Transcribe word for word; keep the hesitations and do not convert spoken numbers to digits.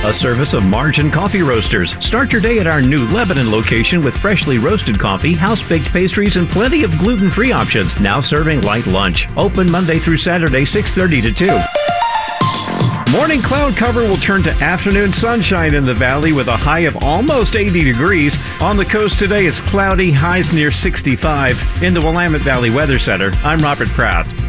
a service of Margin Coffee Roasters. Start your day at our new Lebanon location with freshly roasted coffee, house-baked pastries, and plenty of gluten-free options. Now serving light lunch. Open Monday through Saturday, six thirty to two. Morning cloud cover will turn to afternoon sunshine in the valley with a high of almost eighty degrees. On the coast today, it's cloudy, highs near sixty-five. In the Willamette Valley Weather Center, I'm Robert Kraft.